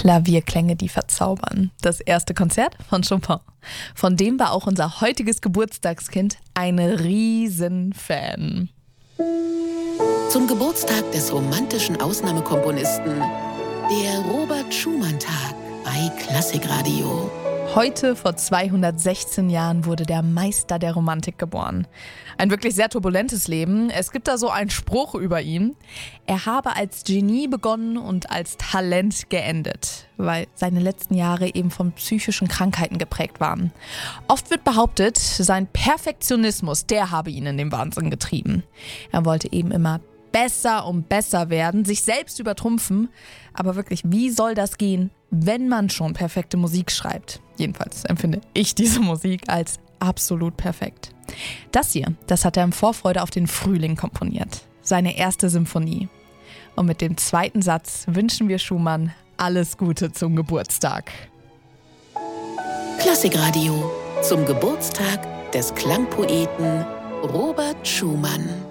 Klavierklänge, die verzaubern. Das erste Konzert von Chopin. Von dem war auch unser heutiges Geburtstagskind ein Riesenfan. Zum Geburtstag des romantischen Ausnahmekomponisten, der Robert-Schumann-Tag bei Klassikradio. Heute, vor 216 Jahren, wurde der Meister der Romantik geboren. Ein wirklich sehr turbulentes Leben. Es gibt da so einen Spruch über ihn. Er habe als Genie begonnen und als Talent geendet, weil seine letzten Jahre eben von psychischen Krankheiten geprägt waren. Oft wird behauptet, sein Perfektionismus, der habe ihn in den Wahnsinn getrieben. Er wollte eben immer besser und besser werden, sich selbst übertrumpfen. Aber wirklich, wie soll das gehen, wenn man schon perfekte Musik schreibt? Jedenfalls empfinde ich diese Musik als absolut perfekt. Das hier, das hat er in Vorfreude auf den Frühling komponiert. Seine erste Symphonie. Und mit dem zweiten Satz wünschen wir Schumann alles Gute zum Geburtstag. Klassikradio zum Geburtstag des Klangpoeten Robert Schumann.